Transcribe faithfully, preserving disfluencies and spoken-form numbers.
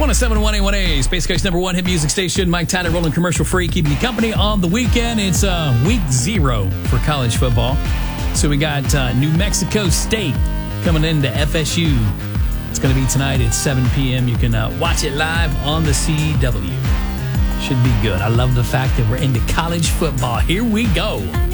one oh seven point one A one A, Space Coast number one hit music station. Mike Tyler, rolling commercial free, keeping you company on the weekend. It's uh, week zero for college football. So we got uh, New Mexico State coming into F S U. It's going to be tonight at seven p.m. You can uh, watch it live on the C W. Should be good. I love the fact that we're into college football. Here we go.